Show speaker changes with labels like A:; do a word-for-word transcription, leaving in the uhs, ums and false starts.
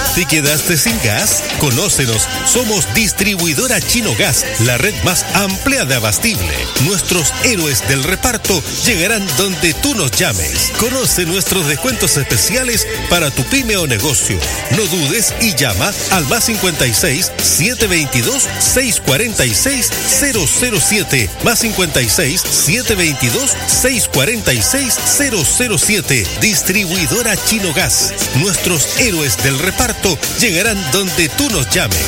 A: ¿Te quedaste sin gas? Conócenos, somos Distribuidora Chino Gas, la red más amplia de abastible. Nuestros héroes del reparto llegarán donde tú nos llames. Conoce nuestros descuentos especiales para tu pyme o negocio. No dudes y llama al más cincuenta y seis, setecientos veintidós, seiscientos cuarenta y seis, cero cero siete, más cincuenta y seis, setecientos veintidós, seiscientos cuarenta y seis, cero cero siete. Distribuidora Chino Gas. Nuestros héroes del reparto llegarán donde tú nos llames.